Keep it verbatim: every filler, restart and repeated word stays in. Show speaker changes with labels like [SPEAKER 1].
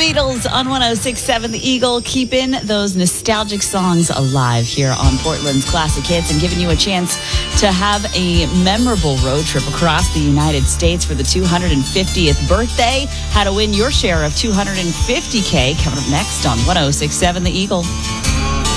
[SPEAKER 1] Beatles on one oh six point seven The Eagle, keeping those nostalgic songs alive here on Portland's Classic Hits and giving you a chance to have a memorable road trip across the United States for the two hundred fiftieth birthday. How to win your share of two hundred fifty K coming up next on one oh six point seven The Eagle.